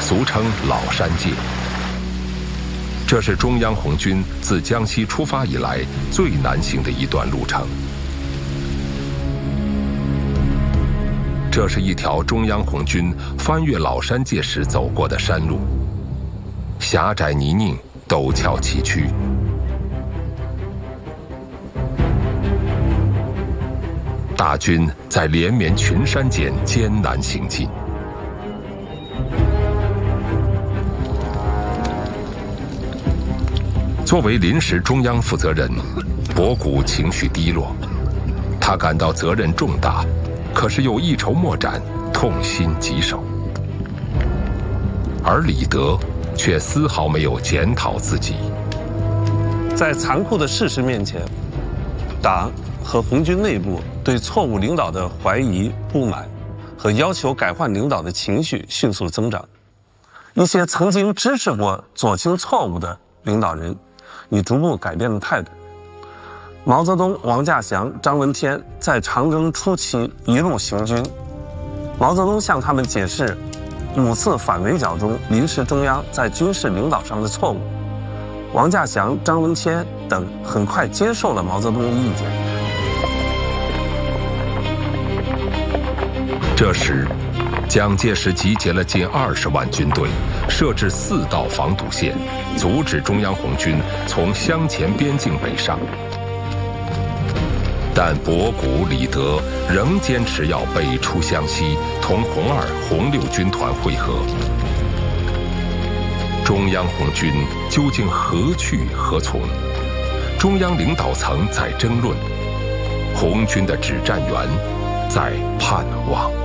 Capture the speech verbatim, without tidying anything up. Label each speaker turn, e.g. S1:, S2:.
S1: 俗称老山界。这是中央红军自江西出发以来最难行的一段路程。这是一条中央红军翻越老山界时走过的山路，狭窄泥泞，陡峭崎岖。大军在连绵群山间艰难行进。作为临时中央负责人，博古情绪低落，他感到责任重大，可是又一筹莫展，痛心疾首。而李德却丝毫没有检讨自己。
S2: 在残酷的事实面前，党和红军内部对错误领导的怀疑、不满和要求改换领导的情绪迅速增长。一些曾经支持过左倾错误的领导人，已逐步改变了态度。毛泽东、王稼祥、张闻天在长征初期一路行军，毛泽东向他们解释五次反围剿中临时中央在军事领导上的错误。王稼祥、张闻天等很快接受了毛泽东的意见。
S1: 这时，蒋介石集结了近二十万军队，设置四道防堵线，阻止中央红军从湘黔边境北上。但博古、李德仍坚持要北出湘西，同红二、红六军团会合。中央红军究竟何去何从？中央领导层在争论，红军的指战员在盼望。